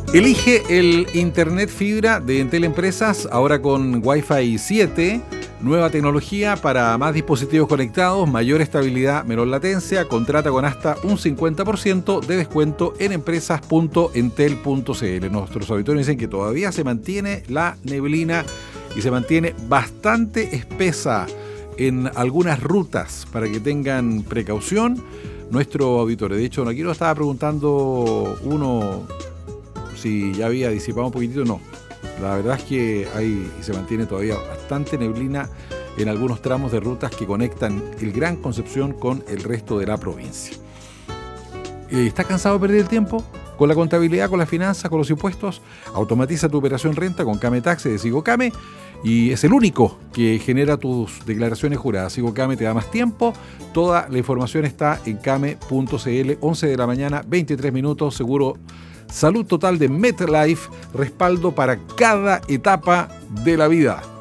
Elige el Internet fibra de Entel Empresas, ahora con Wi-Fi 7, nueva tecnología para más dispositivos conectados, mayor estabilidad, menor latencia. Contrata con hasta un 50% de descuento en empresas.entel.cl. Nuestros auditores dicen que todavía se mantiene la neblina y se mantiene bastante espesa en algunas rutas para que tengan precaución. Nuestro auditorio, de hecho, aquí nos estaba preguntando uno si ya había disipado un poquitito. No, la verdad es que hay y se mantiene todavía bastante neblina en algunos tramos de rutas que conectan el Gran Concepción con el resto de la provincia. ¿Estás cansado de perder el tiempo? Con la contabilidad, con las finanzas, con los impuestos, automatiza tu operación renta con Kame Tax de Sigocame y es el único que genera tus declaraciones juradas. Sigocame te da más tiempo. Toda la información está en kame.cl. 11 de la mañana, 23 minutos, seguro Salud Total de MetLife, respaldo para cada etapa de la vida.